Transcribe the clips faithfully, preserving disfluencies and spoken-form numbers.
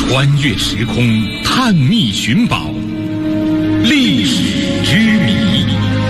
穿越时空，探秘寻宝，历史之谜。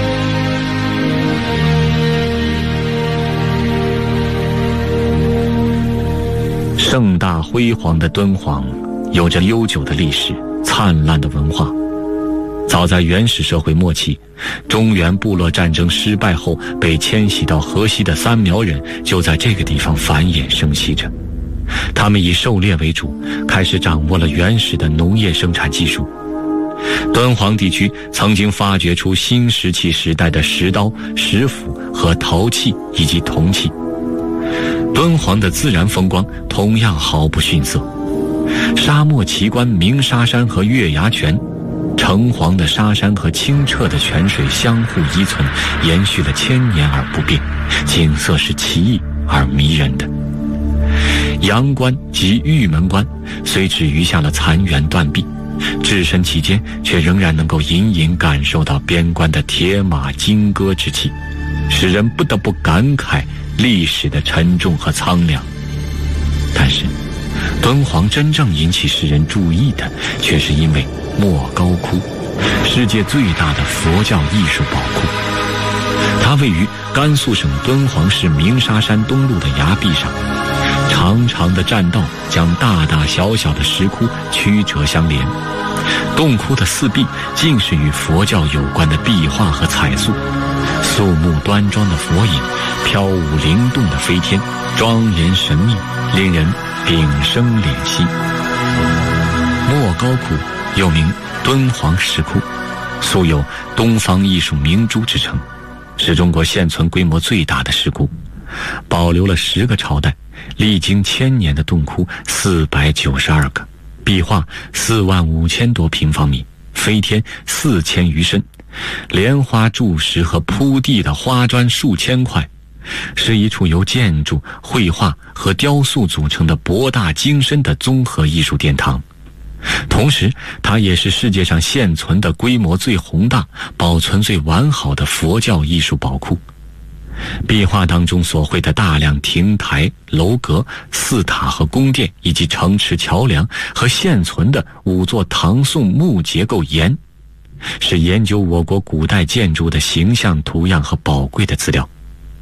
盛大辉煌的敦煌有着悠久的历史，灿烂的文化。早在原始社会末期，中原部落战争失败后被迁徙到河西的三苗人就在这个地方繁衍生息着。他们以狩猎为主，开始掌握了原始的农业生产技术。敦煌地区曾经发掘出新石器时代的石刀、石斧和陶器以及铜器。敦煌的自然风光同样毫不逊色，沙漠奇观鸣沙山和月牙泉，橙黄的沙山和清澈的泉水相互依存，延续了千年而不变，景色是奇异而迷人的。阳关及玉门关虽只余下了残垣断壁，置身其间却仍然能够隐隐感受到边关的铁马金戈之气，使人不得不感慨历史的沉重和苍凉。但是敦煌真正引起世人注意的却是因为莫高窟，世界最大的佛教艺术宝库。它位于甘肃省敦煌市鸣沙山东麓的崖壁上，长长的栈道将大大小小的石窟曲折相连，洞窟的四壁尽是与佛教有关的壁画和彩塑，肃穆端庄的佛影，飘舞灵动的飞天，庄严神秘，令人屏生怜惜。莫高窟又名敦煌石窟，素有东方艺术明珠之称，是中国现存规模最大的石窟，保留了十个朝代历经千年的洞窟四百九十二个，壁画四万五千多平方米，飞天四千余身，莲花柱石和铺地的花砖数千块，是一处由建筑、绘画和雕塑组成的博大精深的综合艺术殿堂。同时它也是世界上现存的规模最宏大、保存最完好的佛教艺术宝库。壁画当中所绘的大量亭台、楼阁、寺塔和宫殿，以及城池、桥梁和现存的五座唐宋木结构岩，是研究我国古代建筑的形象图样和宝贵的资料。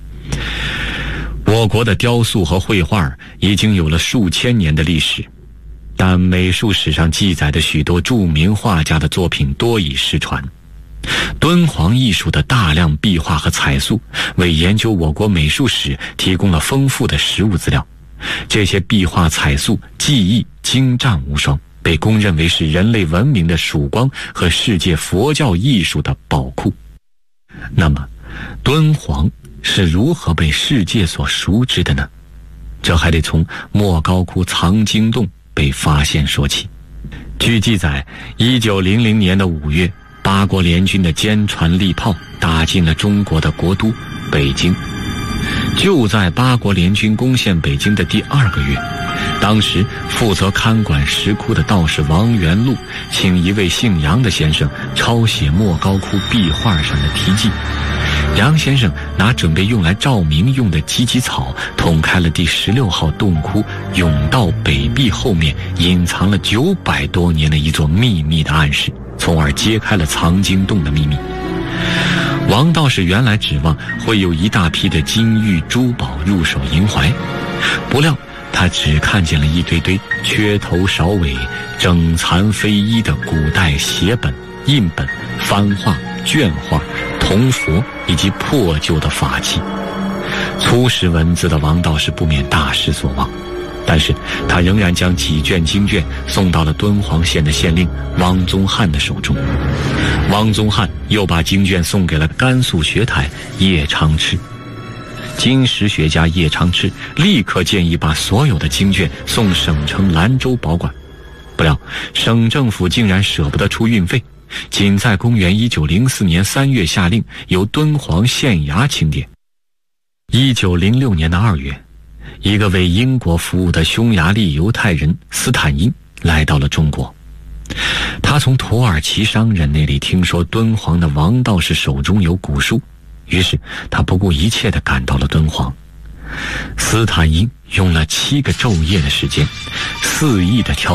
我国的雕塑和绘画已经有了数千年的历史，但美术史上记载的许多著名画家的作品多已失传。敦煌艺术的大量壁画和彩塑为研究我国美术史提供了丰富的实物资料，这些壁画彩塑技艺精湛无双，被公认为是人类文明的曙光和世界佛教艺术的宝库。那么敦煌是如何被世界所熟知的呢？这还得从莫高窟藏经洞被发现说起。据记载，一九零零年的五月，八国联军的坚船利炮打进了中国的国都北京。就在八国联军攻陷北京的第二个月，当时负责看管石窟的道士王元禄请一位姓杨的先生抄写莫高窟壁画上的题记。杨先生拿准备用来照明用的芨芨草捅开了第十六号洞窟甬道北壁后面隐藏了九百多年的一座秘密的暗室，从而揭开了藏经洞的秘密。王道士原来指望会有一大批的金玉珠宝入手萦怀，不料他只看见了一堆堆缺头少尾、整残非一的古代写本、印本、番画、绢画、铜佛以及破旧的法器。粗识文字的王道士不免大失所望，但是他仍然将几卷经卷送到了敦煌县的县令汪宗翰的手中。汪宗翰又把经卷送给了甘肃学台叶昌炽。经史学家叶昌炽立刻建议把所有的经卷送省城兰州保管，不料省政府竟然舍不得出运费，仅在公元一九零四年三月下令由敦煌县衙清点。一九零六年的二月，一个为英国服务的匈牙利犹太人斯坦因来到了中国。他从土耳其商人那里听说敦煌的王道士手中有古书，于是他不顾一切地赶到了敦煌。斯坦因用了七个昼夜的时间，肆意地挑